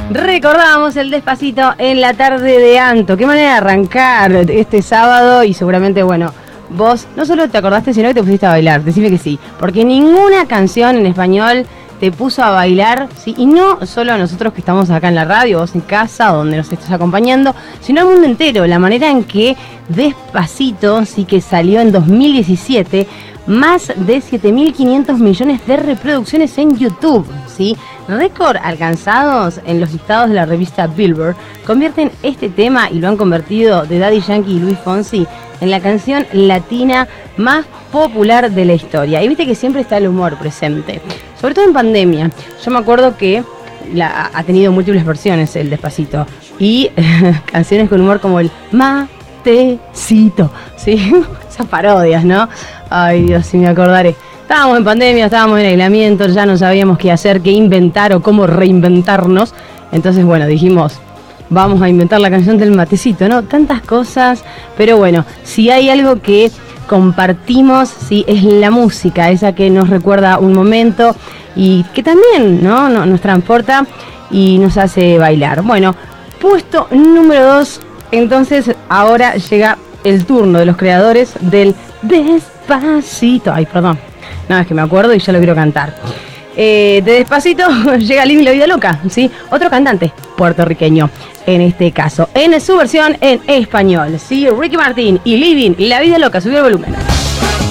Recordábamos el Despacito en la tarde de Anto. Qué manera de arrancar este sábado. Y seguramente, bueno, vos no solo te acordaste, sino que te pusiste a bailar. Decime que sí, porque ninguna canción en español te puso a bailar, ¿sí? Y no solo a nosotros que estamos acá en la radio, vos en casa, donde nos estás acompañando, sino al mundo entero. La manera en que Despacito, sí, que salió en 2017, más de 7.500 millones de reproducciones en YouTube, ¿sí? Récord alcanzados en los listados de la revista Billboard convierten este tema, y lo han convertido, de Daddy Yankee y Luis Fonsi, en la canción latina más popular de la historia. Y viste que siempre está el humor presente, sobre todo en pandemia. Yo me acuerdo que ha tenido múltiples versiones el Despacito, y canciones con humor como el matecito, ¿sí? Esas parodias, ¿no? Ay, Dios, si me acordaré. Estábamos en pandemia, estábamos en aislamiento, ya no sabíamos qué hacer, qué inventar o cómo reinventarnos. Entonces, bueno, dijimos, vamos a inventar la canción del matecito, ¿no? Tantas cosas, pero bueno, si hay algo que compartimos, sí, es la música, esa que nos recuerda un momento y que también, ¿no? Nos transporta y nos hace bailar. Bueno, puesto número 2, entonces ahora llega el turno de los creadores del Despacito. Ay, perdón. No, es que me acuerdo y ya lo quiero cantar. De Despacito llega Living la Vida Loca, ¿sí? Otro cantante puertorriqueño, en este caso, en su versión en español, ¿sí? Ricky Martin y Living la Vida Loca. Subió el volumen.